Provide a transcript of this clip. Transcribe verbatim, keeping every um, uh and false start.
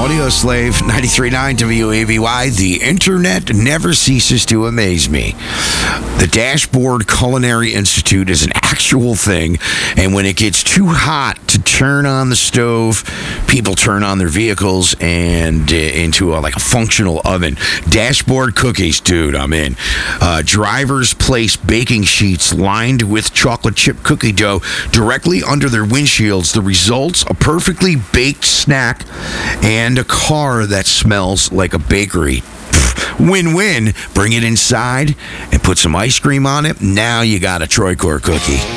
Audio Slave, ninety-three point nine W A B Y. The internet never ceases to amaze me. The Dashboard Culinary Institute is an actual thing, and when it gets too hot to turn on the stove, people turn on their vehicles and uh, into a, like a functional oven. Dashboard cookies, dude, I'm in. Uh, drivers place baking sheets lined with chocolate chip cookie dough directly under their windshields. The results, a perfectly baked snack and a car that smells like a bakery. Win-win. Bring it inside and put some ice cream on it. Now you got a Troy Core cookie.